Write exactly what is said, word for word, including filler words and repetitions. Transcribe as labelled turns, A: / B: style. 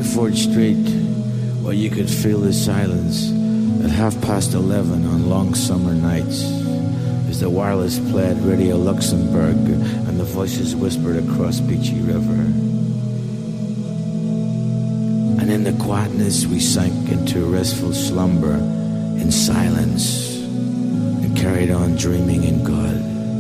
A: Hereford Street, where you could feel the silence at half past eleven on long summer nights, as the wireless played Radio Luxembourg and the voices whispered across Beachy River. And in the quietness we sank into restful slumber in silence and carried on dreaming in God.